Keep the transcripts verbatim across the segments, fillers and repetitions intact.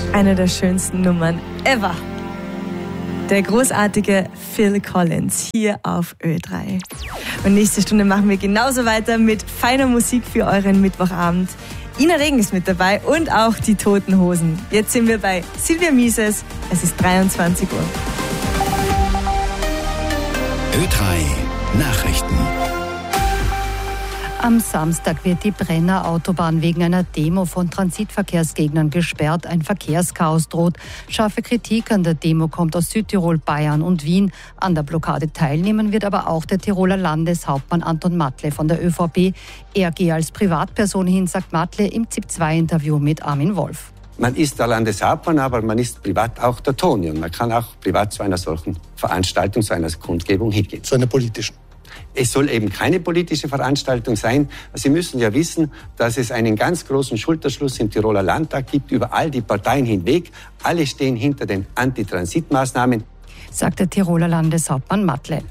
Eine der schönsten Nummern ever. Der großartige Phil Collins hier auf Ö drei. Und nächste Stunde machen wir genauso weiter mit feiner Musik für euren Mittwochabend. Ina Regen ist mit dabei und auch die Toten Hosen. Jetzt sind wir bei Silvia Mises. Es ist dreiundzwanzig Uhr. Ö drei Nachrichten. Am Samstag wird die Brenner Autobahn wegen einer Demo von Transitverkehrsgegnern gesperrt. Ein Verkehrschaos droht. Scharfe Kritik an der Demo kommt aus Südtirol, Bayern und Wien. An der Blockade teilnehmen wird aber auch der Tiroler Landeshauptmann Anton Matle von der ÖVP. Er gehe als Privatperson hin, sagt Matle im ZIP zwei Interview mit Armin Wolf. Man ist der Landeshauptmann, aber man ist privat auch der Toni. Und man kann auch privat zu einer solchen Veranstaltung, zu einer Kundgebung hingehen. Zu einer politischen? Es soll eben keine politische Veranstaltung sein. Sie müssen ja wissen, dass es einen ganz großen Schulterschluss im Tiroler Landtag gibt, über all die Parteien hinweg. Alle stehen hinter den Antitransitmaßnahmen, sagt der Tiroler Landeshauptmann Matle.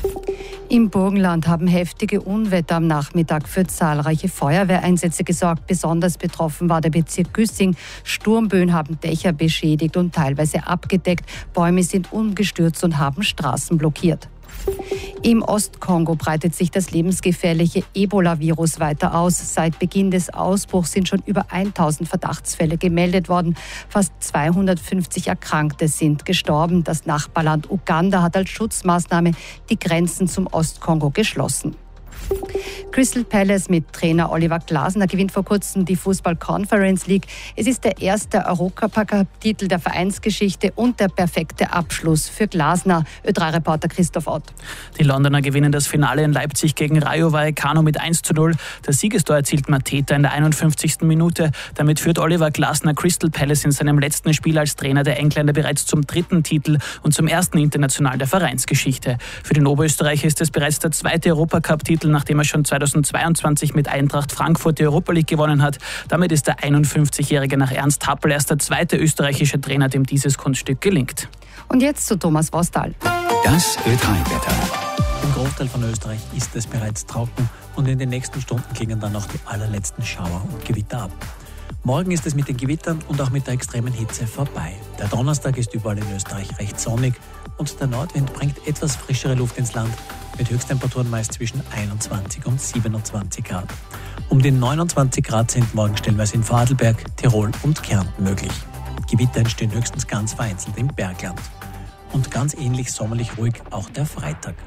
Im Burgenland haben heftige Unwetter am Nachmittag für zahlreiche Feuerwehreinsätze gesorgt. Besonders betroffen war der Bezirk Güssing. Sturmböen haben Dächer beschädigt und teilweise abgedeckt. Bäume sind umgestürzt und haben Straßen blockiert. Im Ostkongo breitet sich das lebensgefährliche Ebola-Virus weiter aus. Seit Beginn des Ausbruchs sind schon über tausend Verdachtsfälle gemeldet worden. Fast zweihundertfünfzig Erkrankte sind gestorben. Das Nachbarland Uganda hat als Schutzmaßnahme die Grenzen zum Ostkongo geschlossen. Crystal Palace mit Trainer Oliver Glasner gewinnt vor kurzem die Fußball-Conference League. Es ist der erste Europacup-Titel der Vereinsgeschichte und der perfekte Abschluss für Glasner. Ö drei Reporter Christoph Ott. Die Londoner gewinnen das Finale in Leipzig gegen Rayo Vallecano mit eins zu null. Das Siegestor erzielt Mateta in der einundfünfzigsten Minute. Damit führt Oliver Glasner Crystal Palace in seinem letzten Spiel als Trainer der Engländer bereits zum dritten Titel und zum ersten international der Vereinsgeschichte. Für den Oberösterreicher ist es bereits der zweite Europacup-Titel, nachdem er schon zweitausendzweiundzwanzig mit Eintracht Frankfurt die Europa League gewonnen hat. Damit ist der einundfünfzigjährige nach Ernst Happel erst der zweite österreichische Trainer, dem dieses Kunststück gelingt. Und jetzt zu Thomas Vostal. Das Ö drei Wetter. Im Großteil von Österreich ist es bereits trocken und in den nächsten Stunden klingen dann auch die allerletzten Schauer und Gewitter ab. Morgen ist es mit den Gewittern und auch mit der extremen Hitze vorbei. Der Donnerstag ist überall in Österreich recht sonnig und der Nordwind bringt etwas frischere Luft ins Land mit Höchsttemperaturen meist zwischen einundzwanzig und siebenundzwanzig Grad. Um die neunundzwanzig Grad sind morgen stellenweise in Vorarlberg, Tirol und Kärnten möglich. Gewitter entstehen höchstens ganz vereinzelt im Bergland. Und ganz ähnlich sommerlich ruhig auch der Freitag.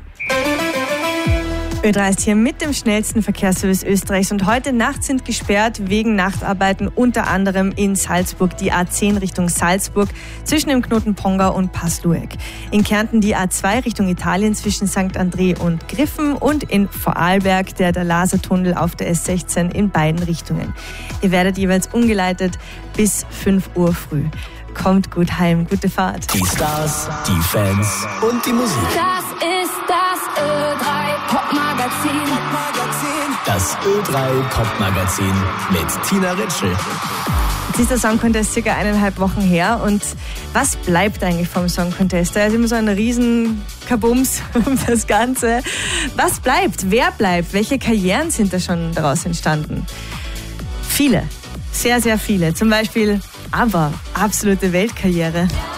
Ö drei ist hier mit dem schnellsten Verkehrsservice Österreichs und heute Nacht sind gesperrt wegen Nachtarbeiten unter anderem in Salzburg die A zehn Richtung Salzburg zwischen dem Knoten Pongau und Passlueck. In Kärnten die A zwei Richtung Italien zwischen Sankt André und Griffen und in Vorarlberg der Dahlasa-Tunnel auf der S sechzehn in beiden Richtungen. Ihr werdet jeweils umgeleitet bis fünf Uhr früh. Kommt gut heim, gute Fahrt. Die Stars, die Fans und die Musik. Das ist das Ö drei Popmagazin. Das Ö drei Popmagazin mit Tina Ritschl. Jetzt ist der Song Contest circa eineinhalb Wochen her und was bleibt eigentlich vom Song Contest? Da ist immer so ein riesen Kabums um das Ganze. Was bleibt? Wer bleibt? Welche Karrieren sind da schon daraus entstanden? Viele, sehr, sehr viele. Zum Beispiel aber absolute Weltkarriere.